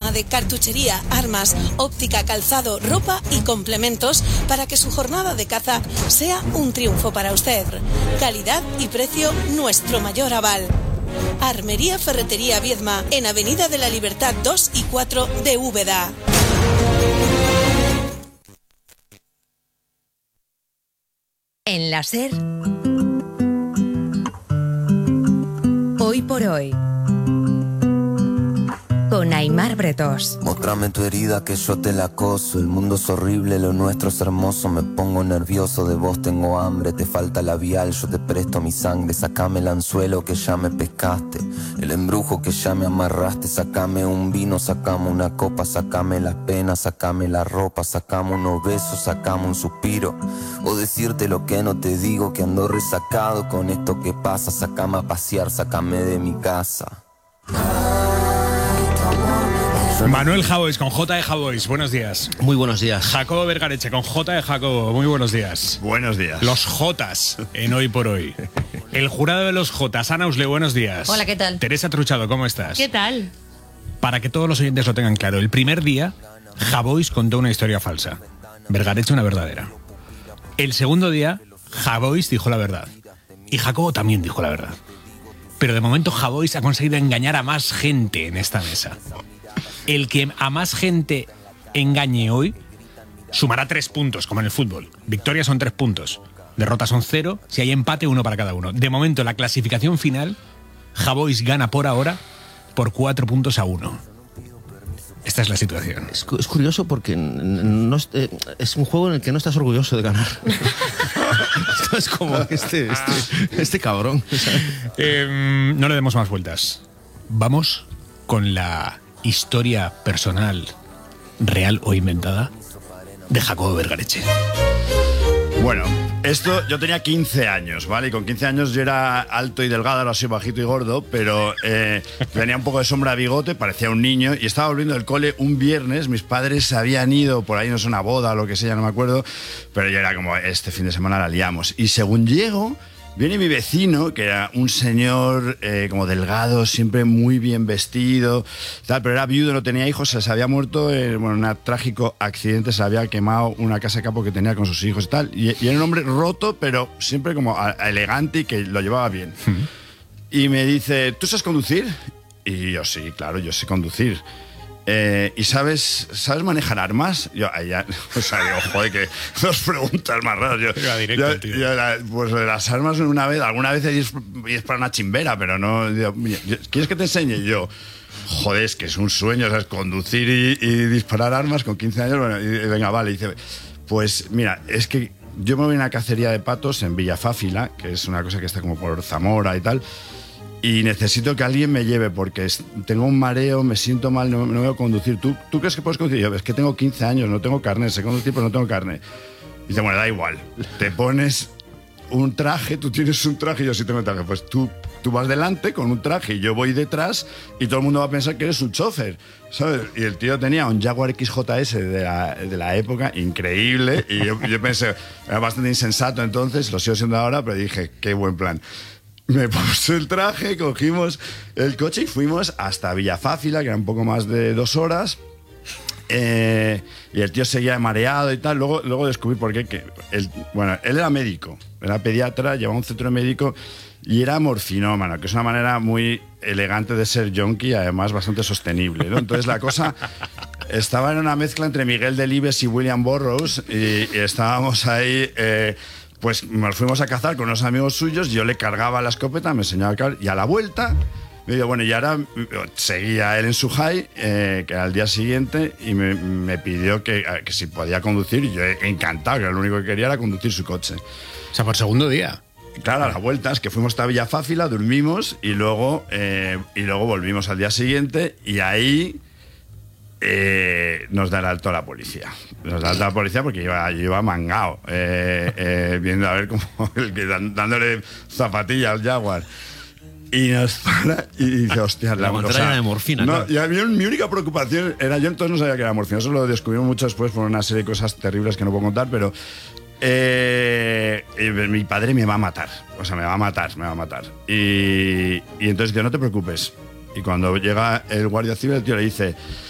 gama de cartuchería, armas, óptica, calzado, ropa y complementos para que su jornada de caza sea un triunfo para usted. Calidad y precio, nuestro mayor aval. Armería Ferretería Viedma, en Avenida de la Libertad 2 y 4 de Úbeda. En la SER, Hoy por Hoy, con Aimar Bretos. Móstrame tu herida que yo te la coso. El mundo es horrible, lo nuestro es hermoso. Me pongo nervioso, de vos tengo hambre. Te falta labial, yo te presto mi sangre. Sacame el anzuelo que ya me pescaste, el embrujo que ya me amarraste. Sacame un vino, sacame una copa. Sacame las penas, sacame la ropa. Sacame unos besos, sacame un suspiro. O decirte lo que no te digo, que ando resacado con esto que pasa. Sacame a pasear, sacame de mi casa. Manuel Javois con J de Javois, buenos días. Muy buenos días. Jacobo Vergareche con J de Jacobo, muy buenos días. Buenos días. Los Jotas en Hoy por Hoy. El jurado de los Jotas, Ana Usle, buenos días. Hola, ¿qué tal? Teresa Truchado, ¿cómo estás? ¿Qué tal? Para que todos los oyentes lo tengan claro, el primer día Javois contó una historia falsa, Vergareche una verdadera. El segundo día Javois dijo la verdad y Jacobo también dijo la verdad. Pero de momento Javois ha conseguido engañar a más gente en esta mesa. El que a más gente engañe hoy sumará 3 puntos, como en el fútbol. Victorias son 3 puntos, derrotas son 0, si hay empate 1 para cada uno. De momento, la clasificación final, Javois gana por ahora por 4 puntos a 1. Esta es la situación. Es curioso porque no es un juego en el que no estás orgulloso de ganar. Esto es como este cabrón. No le demos más vueltas. Vamos con la historia personal, real o inventada, de Jacobo Vergareche. Bueno, yo tenía 15 años, ¿vale? Y con 15 años yo era alto y delgado, ahora soy bajito y gordo, pero tenía un poco de sombra de bigote, parecía un niño, y estaba volviendo del cole un viernes. Mis padres se habían ido, por ahí no sé, una boda o lo que sea, no me acuerdo, pero yo era como, este fin de semana la liamos. Y según llego, viene mi vecino, que era un señor como delgado, siempre muy bien vestido, tal, pero era viudo, no tenía hijos, se les había muerto en un trágico accidente, se había quemado una casa de campo que tenía con sus hijos y tal. Y era un hombre roto, pero siempre como elegante y que lo llevaba bien. Y me dice, ¿tú sabes conducir? Y yo, sí, claro, yo sé conducir. ¿Y sabes manejar armas? Yo, o sea, digo, joder, que dos preguntas más raras. Pues las armas alguna vez he disparado una chimbera, pero no. Digo, ¿quieres que te enseñe? Y yo, joder, es que es un sueño, ¿sabes? Conducir y disparar armas con 15 años. Bueno, y venga, vale. Y dice, pues mira, es que yo me voy a una cacería de patos en Villafáfila, que es una cosa que está como por Zamora y tal. Y necesito que alguien me lleve porque tengo un mareo, me siento mal, no voy a conducir. ¿Tú crees que puedes conducir? Yo, es que tengo 15 años, no tengo carnet, sé conducir, pero no tengo carnet. Y dice, bueno, da igual, te pones un traje, tú tienes un traje y yo sí tengo un traje. Pues tú vas delante con un traje y yo voy detrás y todo el mundo va a pensar que eres un chofer, ¿sabes? Y el tío tenía un Jaguar XJS de la época, increíble, y yo pensé, era bastante insensato entonces, lo sigo siendo ahora, pero dije, qué buen plan. Me puse el traje, cogimos el coche y fuimos hasta Villafáfila, que era un poco más de 2 horas. Y el tío seguía mareado y tal. Luego descubrí por qué. Él era médico, era pediatra, llevaba un centro médico y era morfinómano, que es una manera muy elegante de ser yonki, además bastante sostenible, ¿no? Entonces la cosa estaba en una mezcla entre Miguel Delibes y William Burroughs y estábamos ahí... Pues nos fuimos a cazar con unos amigos suyos, yo le cargaba la escopeta, me enseñaba a cargar, y a la vuelta me dijo, bueno, y ahora seguía él en su high, que era el día siguiente, y me pidió que si podía conducir, y yo encantado, que lo único que quería era conducir su coche. O sea, por segundo día. Claro, a la vuelta es que fuimos hasta Villafáfila, dormimos, y luego volvimos al día siguiente, y ahí... nos da el alto a la policía. Nos da el alto a la policía porque yo iba mangao, viendo a ver cómo dándole zapatilla al Jaguar. Y nos para y dice, hostia, la montaña de morfina. No, claro. Y a mí mi única preocupación era, yo entonces no sabía que era morfina, eso lo descubrimos mucho después por una serie de cosas terribles que no puedo contar, pero mi padre me va a matar. O sea, me va a matar. Y entonces dice, no te preocupes. Y cuando llega el guardia civil, el tío le dice...